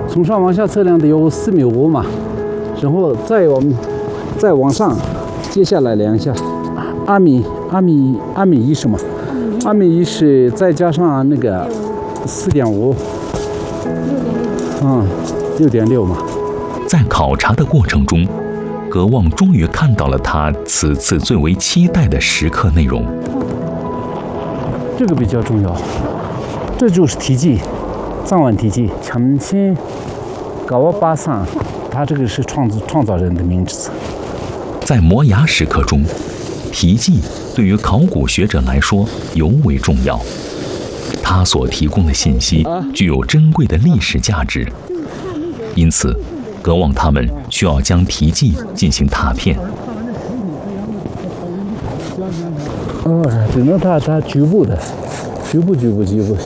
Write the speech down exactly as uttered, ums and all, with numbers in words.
从上往下测量的有四米五嘛，然后再往再往上，接下来量一下，二米二米二米一是吗？二米一是再加上那个四点五，嗯，六点六嘛。 在考察的过程中，葛望终于看到了他此次最为期待的时刻内容。 这个比较重要，这就是题记，藏文题记。참치高瓦巴桑，他这个是创造创造人的名字。 在摩崖石刻中，题记对于考古学者来说尤为重要，它所提供的信息具有珍贵的历史价值，因此葛望他们需要将题记进行拓片。 哦，只能它它局部的，局部局部局部